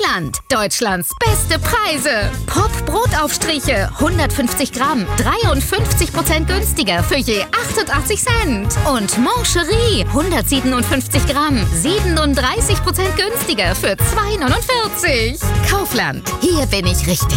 Kaufland. Deutschlands beste Preise. Pop Brotaufstriche 150 Gramm 53% günstiger für je 88 Cent. Und Mancherie 157 Gramm 37% günstiger für 2,49. Kaufland. Hier bin ich richtig.